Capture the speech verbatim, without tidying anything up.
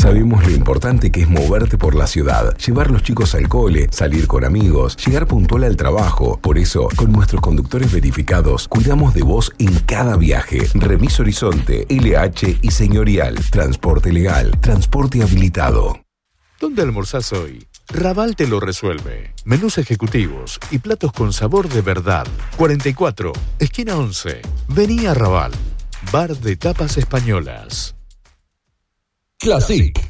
Sabemos lo importante que es moverte por la ciudad, llevar los chicos al cole, salir con amigos, llegar puntual al trabajo. Por eso, con nuestros conductores verificados, cuidamos de vos en cada viaje. Remis Horizonte, L H y Señorial. Transporte legal, transporte habilitado. ¿Dónde almorzás hoy? Raval te lo resuelve. Menús ejecutivos y platos con sabor de verdad. cuarenta y cuatro, esquina once. Vení a Raval. Bar de tapas españolas. Classic.